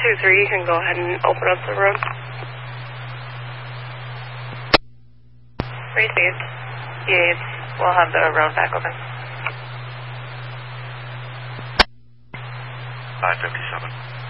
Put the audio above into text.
2-3, you can go ahead and open up the road. Received. Yes, we'll have the road back open. 557.